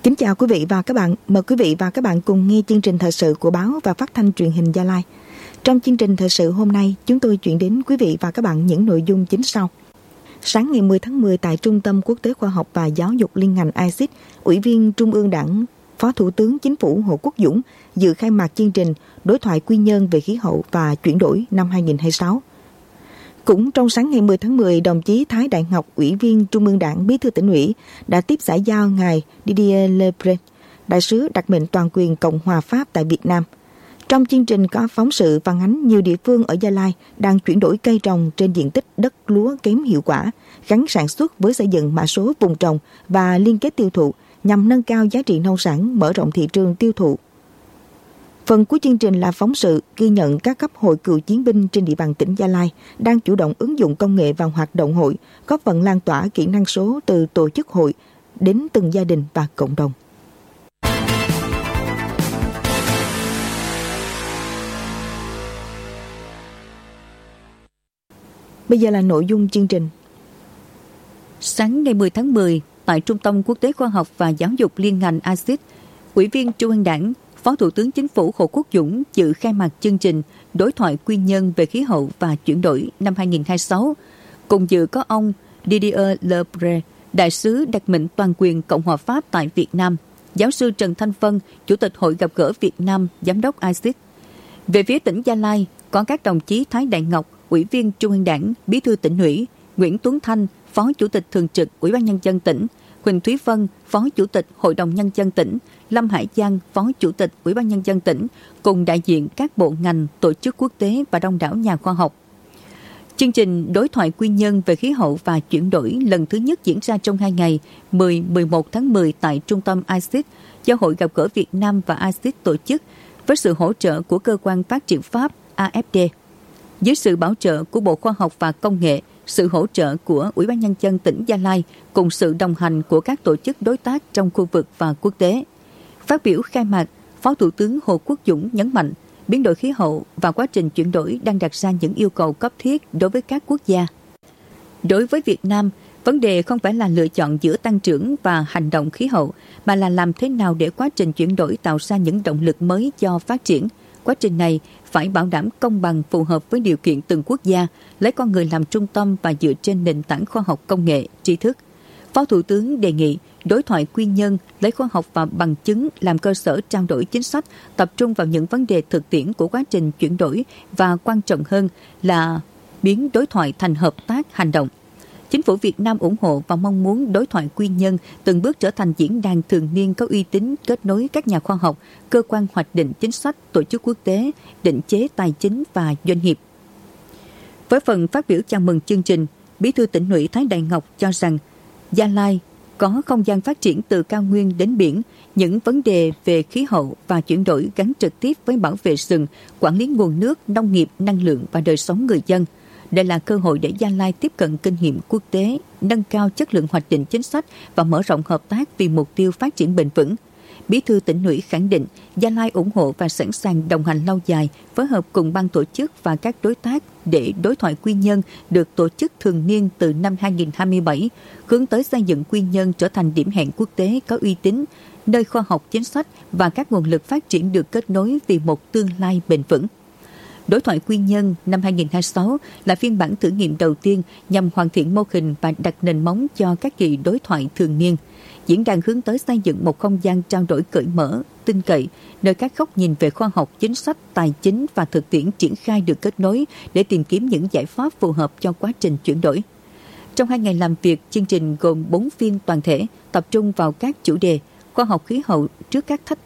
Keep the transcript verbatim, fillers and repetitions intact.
Kính chào quý vị và các bạn. Mời quý vị và các bạn cùng nghe chương trình thời sự của báo và phát thanh truyền hình Gia Lai. Trong chương trình thời sự hôm nay, chúng tôi chuyển đến quý vị và các bạn những nội dung chính sau. Sáng ngày mười tháng mười tại Trung tâm Quốc tế Khoa học và Giáo dục Liên ngành i xê i tê, Ủy viên Trung ương Đảng, Phó Thủ tướng Chính phủ Hồ Quốc Dũng dự khai mạc chương trình Đối thoại Quy Nhơn về khí hậu và chuyển đổi năm hai không hai sáu. Cũng trong sáng ngày mười tháng mười, đồng chí Thái Đại Ngọc, Ủy viên Trung ương Đảng, Bí thư Tỉnh ủy, đã tiếp giải giao ngài Didier Lebre, đại sứ đặc mệnh toàn quyền Cộng hòa Pháp tại Việt Nam. Trong chương trình có phóng sự phản ánh nhiều địa phương ở Gia Lai đang chuyển đổi cây trồng trên diện tích đất lúa kém hiệu quả, gắn sản xuất với xây dựng mã số vùng trồng và liên kết tiêu thụ nhằm nâng cao giá trị nông sản, mở rộng thị trường tiêu thụ. Phần cuối chương trình là phóng sự ghi nhận các cấp hội cựu chiến binh trên địa bàn tỉnh Gia Lai đang chủ động ứng dụng công nghệ vào hoạt động hội, góp phần lan tỏa kỹ năng số từ tổ chức hội đến từng gia đình và cộng đồng. Bây giờ là nội dung chương trình. Sáng ngày mười tháng mười, tại Trung tâm Quốc tế Khoa học và Giáo dục Liên ngành i xê i tê, Ủy viên Trung ương Đảng, Phó Thủ tướng Chính phủ Hồ Quốc Dũng dự khai mạc chương trình Đối thoại Quy Nhơn về khí hậu và chuyển đổi năm hai không hai sáu. Cùng dự có ông Didier Lebre, đại sứ đặc mệnh toàn quyền Cộng hòa Pháp tại Việt Nam, giáo sư Trần Thanh Vân, Chủ tịch Hội gặp gỡ Việt Nam, Giám đốc i xê i tê. Về phía tỉnh Gia Lai, có các đồng chí Thái Đại Ngọc, Ủy viên Trung ương Đảng, Bí thư Tỉnh ủy, Nguyễn Tuấn Thanh, Phó Chủ tịch Thường trực Ủy ban Nhân dân tỉnh, Huỳnh Thúy Vân, Phó Chủ tịch Hội đồng Nhân dân tỉnh, Lâm Hải Giang, Phó Chủ tịch Ủy ban Nhân dân tỉnh, cùng đại diện các bộ ngành, tổ chức quốc tế và đông đảo nhà khoa học. Chương trình Đối thoại Quy Nhơn về khí hậu và chuyển đổi lần thứ nhất diễn ra trong hai ngày mười mười một tháng mười tại Trung tâm i xê i tê do Hội gặp gỡ Việt Nam và i xê i tê tổ chức với sự hỗ trợ của Cơ quan Phát triển Pháp a ép đê. Dưới sự bảo trợ của Bộ Khoa học và Công nghệ, sự hỗ trợ của Ủy ban Nhân dân tỉnh Gia Lai cùng sự đồng hành của các tổ chức đối tác trong khu vực và quốc tế. Phát biểu khai mạc, Phó Thủ tướng Hồ Quốc Dũng nhấn mạnh biến đổi khí hậu và quá trình chuyển đổi đang đặt ra những yêu cầu cấp thiết đối với các quốc gia. Đối với Việt Nam, vấn đề không phải là lựa chọn giữa tăng trưởng và hành động khí hậu, mà là làm thế nào để quá trình chuyển đổi tạo ra những động lực mới cho phát triển. Quá trình này phải bảo đảm công bằng, phù hợp với điều kiện từng quốc gia, lấy con người làm trung tâm và dựa trên nền tảng khoa học công nghệ, tri thức. Phó Thủ tướng đề nghị đối thoại Quy Nhơn lấy khoa học và bằng chứng làm cơ sở trao đổi chính sách, tập trung vào những vấn đề thực tiễn của quá trình chuyển đổi và quan trọng hơn là biến đối thoại thành hợp tác hành động. Chính phủ Việt Nam ủng hộ và mong muốn đối thoại Quy Nhơn từng bước trở thành diễn đàn thường niên có uy tín, kết nối các nhà khoa học, cơ quan hoạch định chính sách, tổ chức quốc tế, định chế tài chính và doanh nghiệp. Với phần phát biểu chào mừng chương trình, Bí thư Tỉnh ủy Thái Đại Ngọc cho rằng Gia Lai có không gian phát triển từ cao nguyên đến biển, những vấn đề về khí hậu và chuyển đổi gắn trực tiếp với bảo vệ rừng, quản lý nguồn nước, nông nghiệp, năng lượng và đời sống người dân. Đây là cơ hội để Gia Lai tiếp cận kinh nghiệm quốc tế, nâng cao chất lượng hoạch định chính sách và mở rộng hợp tác vì mục tiêu phát triển bền vững. Bí thư Tỉnh ủy khẳng định Gia Lai ủng hộ và sẵn sàng đồng hành lâu dài, phối hợp cùng ban tổ chức và các đối tác để đối thoại Quy Nhơn được tổ chức thường niên từ năm hai không hai bảy, hướng tới xây dựng Quy Nhơn trở thành điểm hẹn quốc tế có uy tín, nơi khoa học chính sách và các nguồn lực phát triển được kết nối vì một tương lai bền vững. Đối thoại Quy Nhơn năm hai không hai sáu là phiên bản thử nghiệm đầu tiên nhằm hoàn thiện mô hình và đặt nền móng cho các kỳ đối thoại thường niên. Diễn đàn hướng tới xây dựng một không gian trao đổi cởi mở, tin cậy, nơi các góc nhìn về khoa học, chính sách, tài chính và thực tiễn triển khai được kết nối để tìm kiếm những giải pháp phù hợp cho quá trình chuyển đổi. Trong hai ngày làm việc, chương trình gồm bốn phiên toàn thể, tập trung vào các chủ đề khoa học khí hậu trước các thách